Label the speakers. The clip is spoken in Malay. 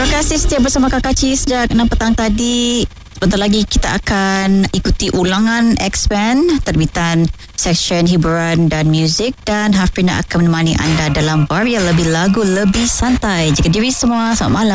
Speaker 1: Terima kasih setia bersama Kakak Ci sejak 6 petang tadi. Sebentar lagi kita akan ikuti ulangan X-Band terbitan seksyen hiburan dan muzik, dan Hafrina akan menemani anda dalam bar yang lebih lagu lebih santai. Jaga diri semua, selamat malam.